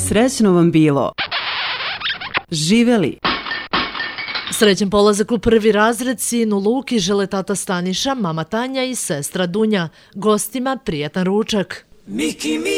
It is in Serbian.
Srećno vam bilo. Živeli. Srećan polazak u prvi razred sinu Luki žele tata Staniša, mama Tanja i sestra Dunja. Gostima prijatan ručak.